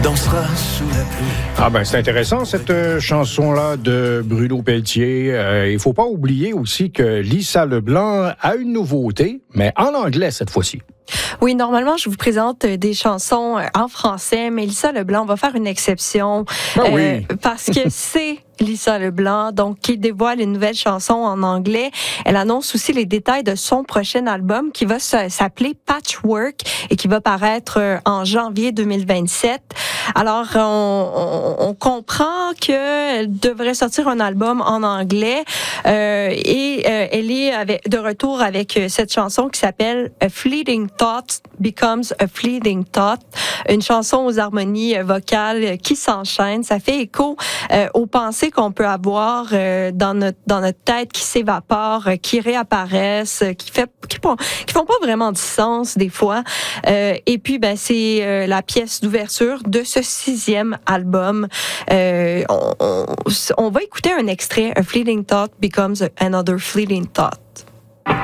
dansera sous la pluie. Ah ben c'est intéressant cette chanson-là de Bruno Pelletier. Il faut pas oublier aussi que Lisa Leblanc a une nouveauté, mais en anglais cette fois-ci. Oui, normalement, je vous présente des chansons en français, mais Lisa Leblanc va faire une exception parce que c'est Lisa Leblanc, donc qui dévoile une nouvelle chanson en anglais. Elle annonce aussi les détails de son prochain album qui va s'appeler Patchwork et qui va paraître en janvier 2027. Alors, on comprend qu'elle devrait sortir un album en anglais et elle est de retour avec cette chanson qui s'appelle A Fleeting Thought Becomes a Fleeting Thought, une chanson aux harmonies vocales qui s'enchaînent. Ça fait écho aux pensées qu'on peut avoir dans notre tête qui s'évaporent, qui réapparaissent, qui font pas vraiment du sens des fois. Et puis c'est la pièce d'ouverture de ce 6e album. On va écouter un extrait, A Fleeting Thought Becomes Another Fleeting Thought.